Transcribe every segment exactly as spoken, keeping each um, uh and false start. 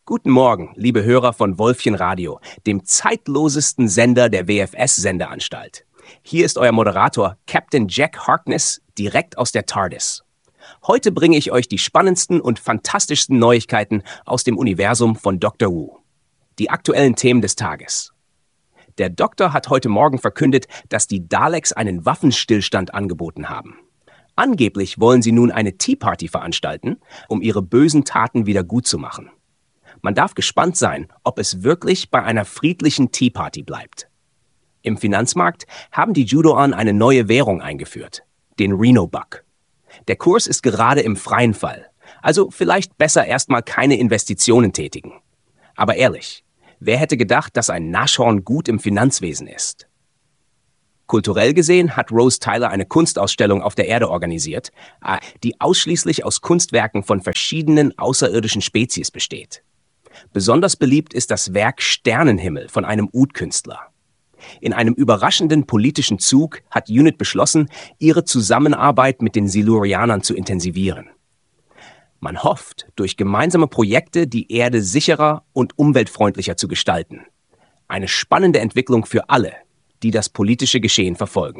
Guten Morgen, liebe Hörer von Wolfchen Radio, dem zeitlosesten Sender der W F S-Sendeanstalt. Hier ist euer Moderator Captain Jack Harkness, direkt aus der TARDIS. Heute bringe ich euch die spannendsten und fantastischsten Neuigkeiten aus dem Universum von Doktor Who. Die aktuellen Themen des Tages. Der Doktor hat heute Morgen verkündet, dass die Daleks einen Waffenstillstand angeboten haben. Angeblich wollen sie nun eine Tea Party veranstalten, um ihre bösen Taten wieder gutzumachen. Man darf gespannt sein, ob es wirklich bei einer friedlichen Tea Party bleibt. Im Finanzmarkt haben die Judoan eine neue Währung eingeführt, den Reno Buck. Der Kurs ist gerade im freien Fall, also vielleicht besser erstmal keine Investitionen tätigen. Aber ehrlich, wer hätte gedacht, dass ein Nashorn gut im Finanzwesen ist? Kulturell gesehen hat Rose Tyler eine Kunstausstellung auf der Erde organisiert, die ausschließlich aus Kunstwerken von verschiedenen außerirdischen Spezies besteht. Besonders beliebt ist das Werk Sternenhimmel von einem Oud-Künstler. In einem überraschenden politischen Zug hat UNIT beschlossen, ihre Zusammenarbeit mit den Silurianern zu intensivieren. Man hofft, durch gemeinsame Projekte die Erde sicherer und umweltfreundlicher zu gestalten. Eine spannende Entwicklung für alle, die das politische Geschehen verfolgen.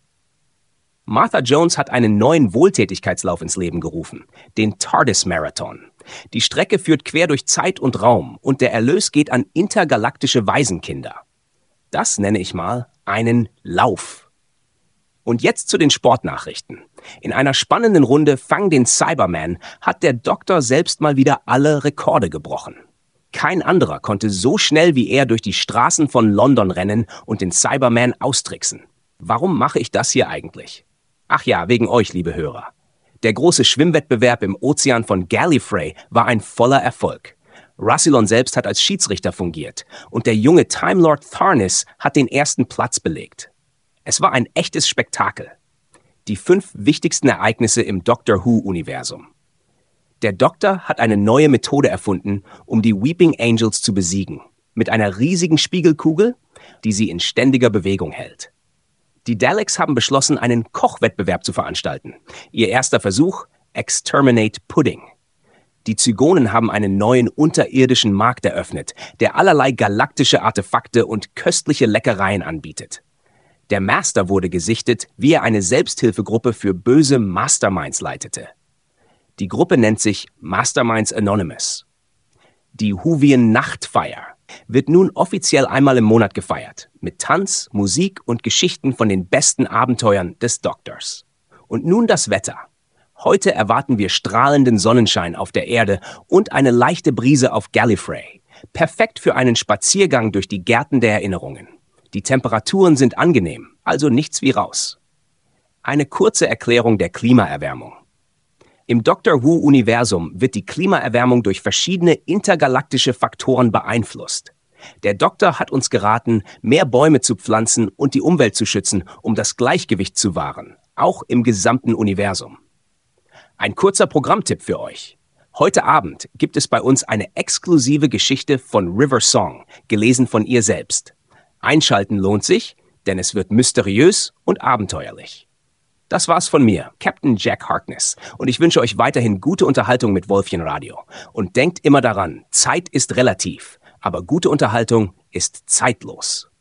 Martha Jones hat einen neuen Wohltätigkeitslauf ins Leben gerufen, den TARDIS Marathon. Die Strecke führt quer durch Zeit und Raum und der Erlös geht an intergalaktische Waisenkinder. Das nenne ich mal einen Lauf. Und jetzt zu den Sportnachrichten. In einer spannenden Runde Fang den Cyberman hat der Doktor selbst mal wieder alle Rekorde gebrochen. Kein anderer konnte so schnell wie er durch die Straßen von London rennen und den Cyberman austricksen. Warum mache ich das hier eigentlich? Ach ja, wegen euch, liebe Hörer. Der große Schwimmwettbewerb im Ozean von Gallifrey war ein voller Erfolg. Rassilon selbst hat als Schiedsrichter fungiert und der junge Time Lord Tharnis hat den ersten Platz belegt. Es war ein echtes Spektakel. Die fünf wichtigsten Ereignisse im Doctor Who-Universum. Der Doktor hat eine neue Methode erfunden, um die Weeping Angels zu besiegen. Mit einer riesigen Spiegelkugel, die sie in ständiger Bewegung hält. Die Daleks haben beschlossen, einen Kochwettbewerb zu veranstalten. Ihr erster Versuch, Exterminate Pudding. Die Zygonen haben einen neuen unterirdischen Markt eröffnet, der allerlei galaktische Artefakte und köstliche Leckereien anbietet. Der Master wurde gesichtet, wie er eine Selbsthilfegruppe für böse Masterminds leitete. Die Gruppe nennt sich Masterminds Anonymous. Die Whovian Nachtfeier wird nun offiziell einmal im Monat gefeiert, mit Tanz, Musik und Geschichten von den besten Abenteuern des Doktors. Und nun das Wetter. Heute erwarten wir strahlenden Sonnenschein auf der Erde und eine leichte Brise auf Gallifrey. Perfekt für einen Spaziergang durch die Gärten der Erinnerungen. Die Temperaturen sind angenehm, also nichts wie raus. Eine kurze Erklärung der Klimaerwärmung. Im Doctor Who-Universum wird die Klimaerwärmung durch verschiedene intergalaktische Faktoren beeinflusst. Der Doktor hat uns geraten, mehr Bäume zu pflanzen und die Umwelt zu schützen, um das Gleichgewicht zu wahren, auch im gesamten Universum. Ein kurzer Programmtipp für euch. Heute Abend gibt es bei uns eine exklusive Geschichte von River Song, gelesen von ihr selbst. Einschalten lohnt sich, denn es wird mysteriös und abenteuerlich. Das war's von mir, Captain Jack Harkness, und ich wünsche euch weiterhin gute Unterhaltung mit Wolfchen Radio. Und denkt immer daran, Zeit ist relativ, aber gute Unterhaltung ist zeitlos.